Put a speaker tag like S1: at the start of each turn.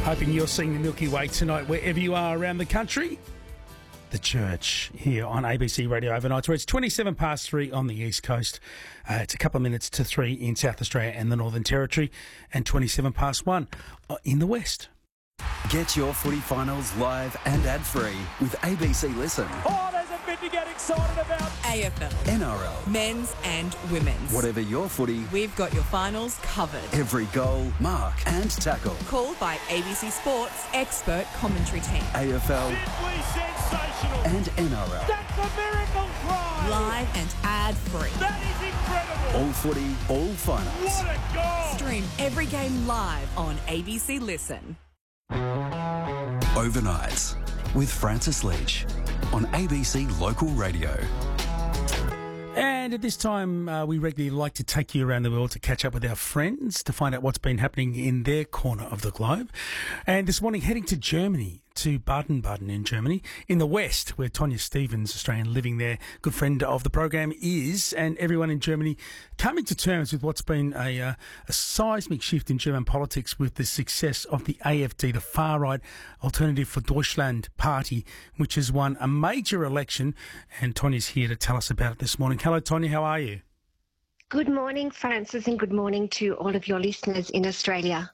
S1: Hoping you're seeing the Milky Way tonight wherever you are around the country. The Church here on ABC Radio Overnight, where it's 27 past 3 on the East Coast. It's a couple of minutes to 3 in South Australia and the Northern Territory, and 27 past 1 in the West.
S2: Get your footy finals live and ad-free with ABC Listen.
S3: Oh, there's a bit to get excited about.
S4: AFL,
S2: NRL,
S4: men's and women's.
S2: whatever your footy,
S4: We've got your finals covered.
S2: every goal, mark and tackle.
S4: Called by ABC Sports expert commentary team.
S2: AFL
S3: Simply sensational.
S2: and NRL.
S3: That's a miracle try.
S4: Live and ad-free.
S3: That is incredible.
S2: All footy, all finals.
S3: What a goal.
S4: Stream every game live on ABC Listen.
S2: Overnights with Francis Leach on ABC Local Radio.
S1: And at this time, we regularly like to take you around the world to catch up with our friends, to find out what's been happening in their corner of the globe. And this morning, heading to Germany, to Baden-Baden in Germany, in the West, where Tonya Stevens, Australian living there, good friend of the program, is, and everyone in Germany coming to terms with what's been a seismic shift in German politics with the success of the AfD, the far-right Alternative for Deutschland party, which has won a major election. And Tonya's here to tell us about it this morning. Hello, Tonya, how are you?
S5: Good morning, Francis, and good morning to all of your listeners in Australia.